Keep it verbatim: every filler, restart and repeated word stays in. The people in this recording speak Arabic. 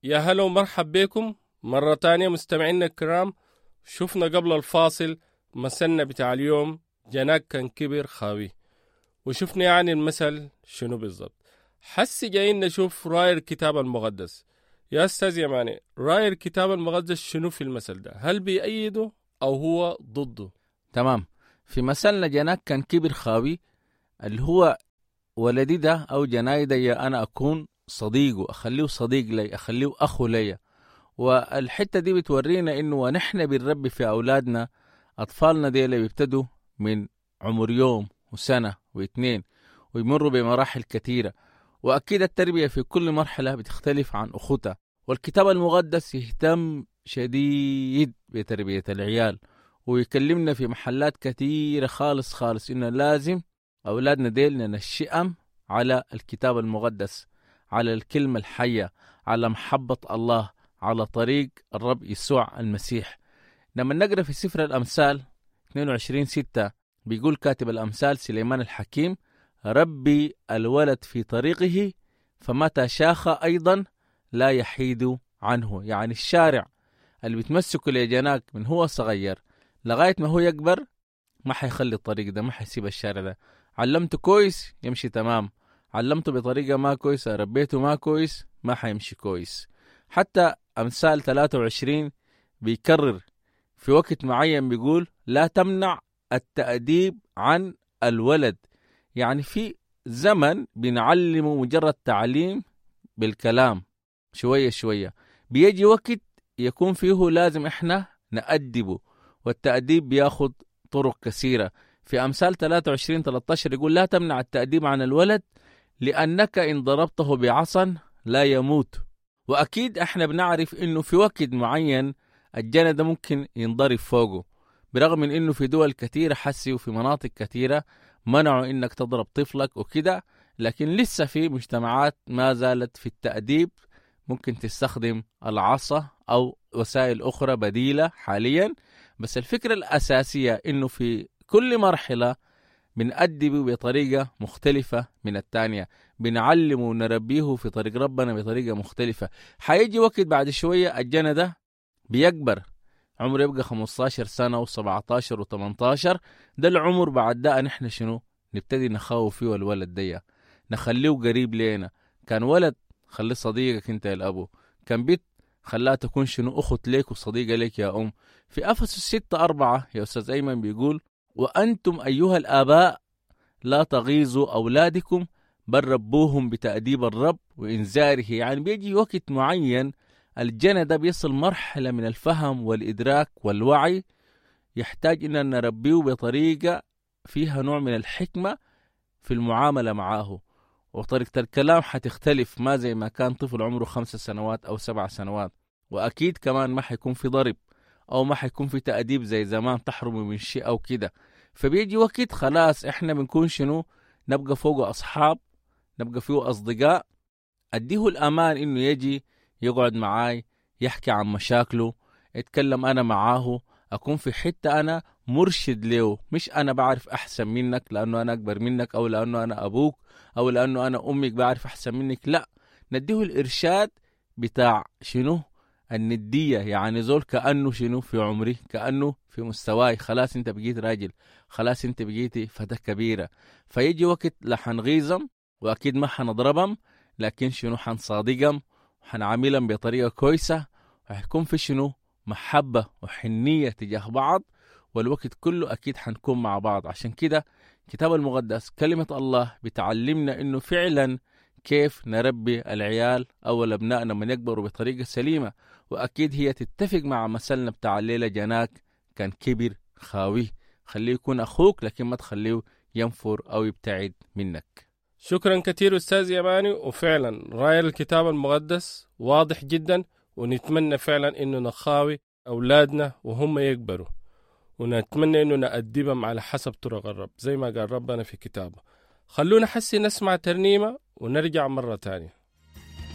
يا هلا ومرحب بكم مرة تانية مستمعينا الكرام. شفنا قبل الفاصل مثلنا بتاع اليوم جناك كان كبر خاوي، وشفنا يعني المثل شنو بالضبط. حسي جايين نشوف رأي الكتاب المقدس. يا أستاذ يماني، رأي الكتاب المقدس شنو في المثل ده؟ هل بيأيده أو هو ضده؟ تمام. في مثلنا جناك كان كبر خاوي، اللي هو ولدي ده أو جناي ده يا أنا أكون صديقه، أخليه صديق لي، أخليه أخو لي. والحتة دي بتورينا إنه ونحن بنربي في أولادنا، أطفالنا دي اللي بيبتدوا من عمر يوم وسنة واثنين ويمروا بمراحل كثيرة، وأكيد التربية في كل مرحلة بتختلف عن أخوتها. والكتاب المقدس يهتم شديد بتربية العيال، ويكلمنا في محلات كثيرة خالص خالص إنه لازم أولادنا ديل ننشئهم على الكتاب المقدس، على الكلمة الحية، على محبة الله، على طريق الرب يسوع المسيح. لما نقرأ في سفر الأمثال اثنين وعشرين ستة بيقول كاتب الأمثال سليمان الحكيم: ربي الولد في طريقه فمتى شاخ أيضا لا يحيد عنه. يعني الشارع اللي بتمسكه لجناك من هو صغير لغاية ما هو يكبر ما حيخلي الطريق ده، ما حيسيب الشارع ده. علمته كويس يمشي تمام، علمته بطريقة ما كويسة، ربيته ما كويس، ما حيمشي كويس. حتى أمثال ثلاثة وعشرين بيكرر في وقت معين بيقول: لا تمنع التأديب عن الولد. يعني في زمن بنعلمه مجرد تعليم بالكلام شوية شوية، بيجي وقت يكون فيه لازم احنا نأدبه، والتأديب بياخد طرق كثيرة. في أمثال ثلاثة وعشرين ثلاثة عشر يقول: لا تمنع التأديب عن الولد لأنك إن ضربته بعصا لا يموت. وأكيد احنا بنعرف إنه في وقت معين الجنة ده ممكن ينضرب فوقه، برغم من إنه في دول كثيرة حسي وفي مناطق كثيرة منعوا إنك تضرب طفلك وكده، لكن لسه في مجتمعات ما زالت في التأديب ممكن تستخدم العصا أو وسائل أخرى بديلة حاليا. بس الفكرة الأساسية إنه في كل مرحلة بنأدبه بطريقة مختلفة من التانية، بنعلمه ونربيه في طريق ربنا بطريقة مختلفة. حيجي وقت بعد شوية الجنة ده بيكبر، عمره يبقى خمسة عشر سنة و17 و18. ده العمر بعد ده نحن شنو نبتدي نخاوف فيه الولد ده، نخليه قريب لينا. كان ولد خليه صديقك انت يا الأبو، كان بيت خلاها تكون شنو أخت ليك وصديقة ليك يا أم. في أفسس ستة أربعة يا أستاذ أيمن بيقول: وأنتم أيها الآباء لا تغيظوا أولادكم بل ربوهم بتأديب الرب وإنذاره. يعني بيجي وقت معين الجنة ده بيصل مرحلة من الفهم والإدراك والوعي، يحتاج إننا نربيه بطريقة فيها نوع من الحكمة في المعاملة معاه، وطريقة الكلام حتختلف، ما زي ما كان طفل عمره خمس سنوات أو سبع سنوات. وأكيد كمان ما حيكون في ضرب أو ما حيكون في تأديب زي زمان تحرم من شيء أو كده. فبيجي وقت خلاص إحنا بنكون شنو نبقى فوق أصحاب، نبقى فيه أصدقاء، أديه الأمان إنه يجي يقعد معاي يحكي عن مشاكله، يتكلم أنا معاه، أكون في حتة أنا مرشد له، مش أنا بعرف أحسن منك لأنه أنا أكبر منك أو لأنه أنا أبوك أو لأنه أنا أمك بعرف أحسن منك. لا، نديه الإرشاد بتاع شنو الندية. يعني زول كأنه شنو في عمري، كأنه في مستواي، خلاص انت بقيت راجل، خلاص انت بقيتي فتاة كبيرة. فيجي وقت لحنغيظم وأكيد ما حنضربهم، لكن شنو حنصادقهم وحنعاملهم بطريقة كويسة، وحيكون في شنو محبة وحنية تجاه بعض، والوقت كله أكيد حنكون مع بعض. عشان كده كتاب المقدس كلمة الله بتعلمنا إنه فعلا كيف نربي العيال أو أبنائنا من يكبروا بطريقة سليمة. وأكيد هي تتفق مع مثلنا بتاع الليلة جناك كان كبر خاوي. خليه يكون أخوك لكن ما تخليه ينفر أو يبتعد منك. شكرا كثير أستاذ يماني. وفعلا رأي الكتاب المقدس واضح جدا، ونتمنى فعلا إنه نخاوي أولادنا وهم يكبروا، ونتمنى إنه نأدبهم على حسب طرق الرب زي ما قال ربنا في كتابه. خلونا حسي نسمع ترنيمة ونرجع مرة تانية.